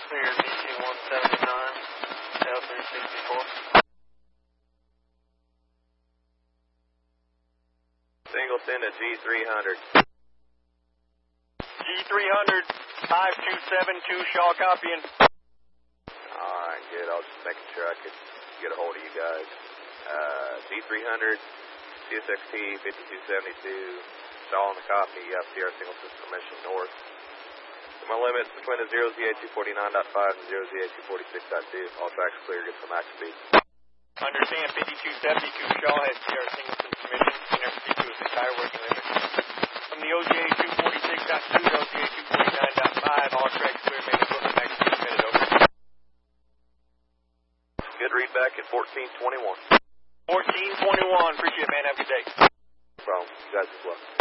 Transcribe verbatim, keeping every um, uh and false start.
Clear D T one seventy-nine, L three sixty-four. Singleton to G three hundred. G three hundred, five two seven two, Shaw copying. Alright, good. I was just making sure I could get a hold of you guys. Uh, G three hundred, C S X T fifty-two seventy-two, Shaw on the copy, you have Sierra Singleton permission north. My limits between the zero Z A two forty-nine point five and zero Z A two forty-six point two. All tracks clear, get some max speed. Understand, fifty-two seventy-two, Shaw has Sierra Singleton permission. C N fifty-two is the entire working limit. From the O Z A two forty-six point two to O Z A two forty-nine point five, all tracks clear, main equipment max speed minute over. Good read back at fourteen twenty-one. fourteen twenty-one, appreciate it, man. Have a good day. No problem. You guys as well.